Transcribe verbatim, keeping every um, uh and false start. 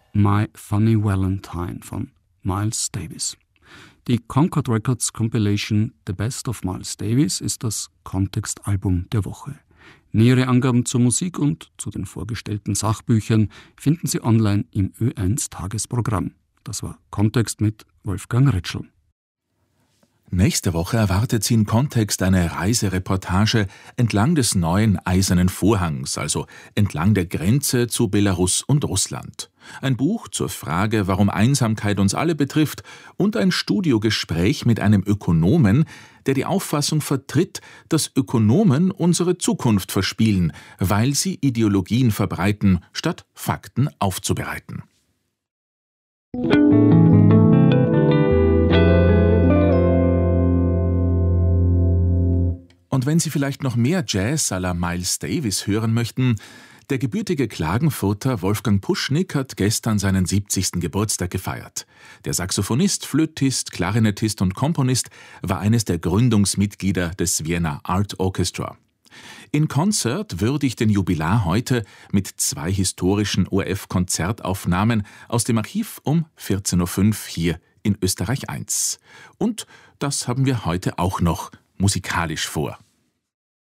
My Funny Valentine von Miles Davis. Die Concord Records Compilation The Best of Miles Davis ist das Kontextalbum der Woche. Nähere Angaben zur Musik und zu den vorgestellten Sachbüchern finden Sie online im Ö eins Tagesprogramm. Das war Kontext mit Wolfgang Ritschl. Nächste Woche erwartet Sie in Kontext eine Reisereportage entlang des neuen Eisernen Vorhangs, also entlang der Grenze zu Belarus und Russland. Ein Buch zur Frage, warum Einsamkeit uns alle betrifft, und ein Studiogespräch mit einem Ökonomen, der die Auffassung vertritt, dass Ökonomen unsere Zukunft verspielen, weil sie Ideologien verbreiten, statt Fakten aufzubereiten. Und wenn Sie vielleicht noch mehr Jazz à la Miles Davis hören möchten, der gebürtige Klagenfurter Wolfgang Puschnick hat gestern seinen siebzigsten Geburtstag gefeiert. Der Saxophonist, Flötist, Klarinettist und Komponist war eines der Gründungsmitglieder des Vienna Art Orchestra. In Concert würdigt den Jubilar heute mit zwei historischen O R F-Konzertaufnahmen aus dem Archiv um vierzehn Uhr fünf hier in Österreich eins. Und das haben wir heute auch noch musikalisch vor.